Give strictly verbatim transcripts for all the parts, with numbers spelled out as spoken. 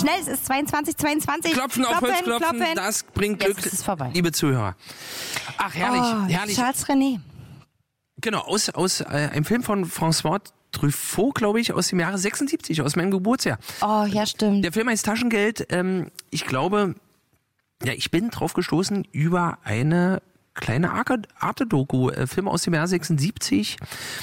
Schnell, es ist zweiundzwanzig, zweiundzwanzig. Klopfen auf Holz, klopfen, klopfen. Das bringt Glück, Jetzt ist es vorbei. liebe Zuhörer. Ach, herrlich, oh, herrlich. Charles René. Genau, aus, aus äh, einem Film von François Truffaut, glaube ich, aus dem Jahre sechsundsiebzig, aus meinem Geburtsjahr. Oh, ja, stimmt. Der Film heißt Taschengeld. Ähm, ich glaube, ja, ich bin drauf gestoßen über eine kleine Arte-Doku, äh, Film aus dem Jahr sechsundsiebzig.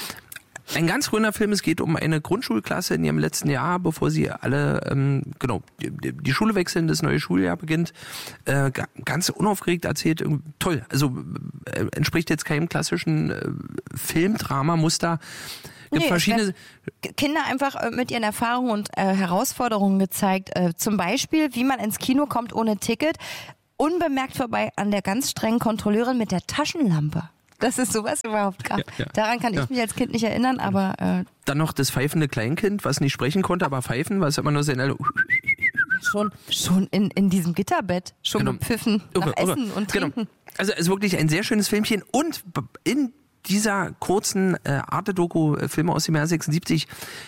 Ein ganz grüner Film, es geht um eine Grundschulklasse in ihrem letzten Jahr, bevor sie alle, ähm, genau, die, die Schule wechseln, das neue Schuljahr beginnt. Äh, ganz unaufgeregt erzählt, toll, also äh, entspricht jetzt keinem klassischen äh, Filmdrama-Muster. Gibt nee, verschiedene Kinder einfach mit ihren Erfahrungen und äh, Herausforderungen gezeigt. Äh, zum Beispiel, wie man ins Kino kommt ohne Ticket, unbemerkt vorbei an der ganz strengen Kontrolleurin mit der Taschenlampe. Dass es sowas überhaupt gab. Ja, ja. Daran kann ja. ich mich als Kind nicht erinnern, aber... Äh, Dann noch das pfeifende Kleinkind, was nicht sprechen konnte, aber pfeifen, was immer nur seine... Schon, schon in, in diesem Gitterbett, schon genau. gepfiffen nach irre, Essen irre. und Trinken. Genau. Also es ist wirklich ein sehr schönes Filmchen und in dieser kurzen äh, Arte-Doku-Filme aus dem Jahr sechsundsiebzig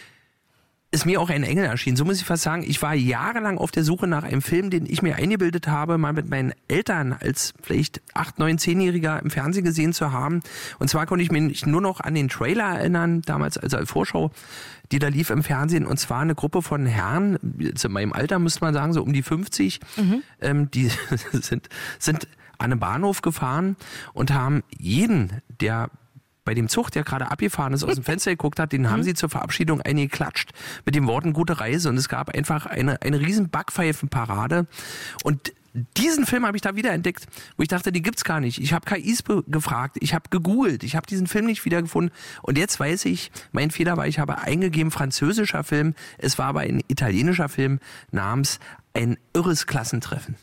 ist mir auch ein Engel erschienen. So muss ich fast sagen, ich war jahrelang auf der Suche nach einem Film, den ich mir eingebildet habe, mal mit meinen Eltern als vielleicht acht, neun, zehnjähriger im Fernsehen gesehen zu haben. Und zwar konnte ich mich nur noch an den Trailer erinnern, damals also als Vorschau, die da lief im Fernsehen. Und zwar eine Gruppe von Herren, zu meinem Alter müsste man sagen, so um die fünfzig, mhm. ähm, die sind, sind an einen Bahnhof gefahren und haben jeden, der bei dem Zug, der gerade abgefahren ist, aus dem Fenster geguckt hat, den haben sie zur Verabschiedung eingeklatscht mit den Worten gute Reise. Und es gab einfach eine, eine riesen Backpfeifenparade. Und diesen Film habe ich da wieder entdeckt, wo ich dachte, die gibt's gar nicht. Ich habe K Is be- gefragt, ich habe gegoogelt, ich habe diesen Film nicht wiedergefunden. Und jetzt weiß ich, mein Fehler war, ich habe eingegeben französischer Film. Es war aber ein italienischer Film namens Ein irres Klassentreffen.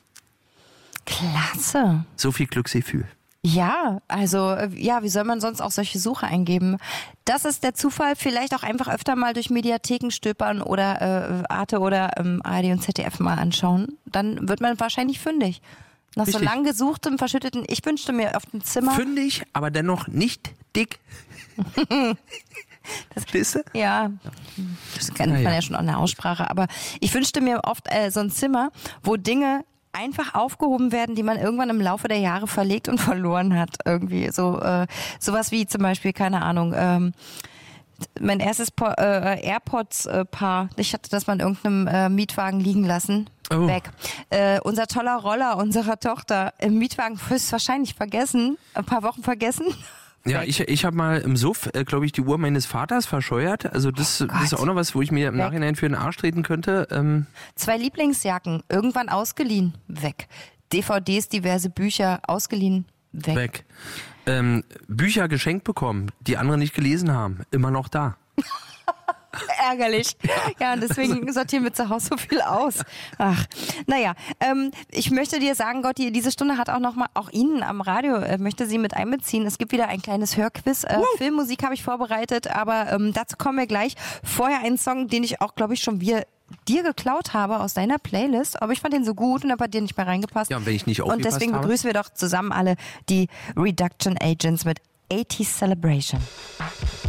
Klasse. So viel Glücksgefühl. Ja, also ja, wie soll man sonst auch solche Suche eingeben? Das ist der Zufall, vielleicht auch einfach öfter mal durch Mediatheken stöbern oder äh, Arte oder ähm, A R D und Z D F mal anschauen. Dann wird man wahrscheinlich fündig. Nach Richtig. so lang gesuchtem, verschütteten, ich wünschte mir auf dem Zimmer... Fündig, aber dennoch nicht dick. Das, Verstehst du? Ja, das kennt man ja. ja schon an der Aussprache. Aber ich wünschte mir oft äh, so ein Zimmer, wo Dinge einfach aufgehoben werden, die man irgendwann im Laufe der Jahre verlegt und verloren hat. Irgendwie so äh, sowas wie zum Beispiel, keine Ahnung, ähm, mein erstes pa- äh, AirPods-Paar, äh, ich hatte das mal in irgendeinem äh, Mietwagen liegen lassen. Oh. Weg. Äh, unser toller Roller unserer Tochter im Mietwagen höchstwahrscheinlich vergessen, ein paar Wochen vergessen. Ja, ich, ich habe mal im Suff, äh, glaube ich, die Uhr meines Vaters verscheuert. Also das, Oh das ist auch noch was, wo ich mir im Weg. Nachhinein für den Arsch treten könnte. Ähm, Zwei Lieblingsjacken, irgendwann ausgeliehen, weg. D V Ds, diverse Bücher, ausgeliehen, weg. weg. Ähm, Bücher geschenkt bekommen, die andere nicht gelesen haben, immer noch da. Ärgerlich. Ja, und deswegen sortieren wir zu Hause so viel aus. Ach, naja, ähm, ich möchte dir sagen, Gotti, diese Stunde hat auch noch mal, auch Ihnen am Radio, äh, möchte sie mit einbeziehen. Es gibt wieder ein kleines Hörquiz. Äh, Filmmusik habe ich vorbereitet, aber ähm, dazu kommen wir gleich. Vorher einen Song, den ich auch, glaube ich, schon wieder dir geklaut habe aus deiner Playlist, aber ich fand den so gut und habe bei dir nicht mehr reingepasst. Ja, und wenn ich nicht Und aufgepasst deswegen habe? begrüßen wir doch zusammen alle die Reduction Agents mit eighties Celebration.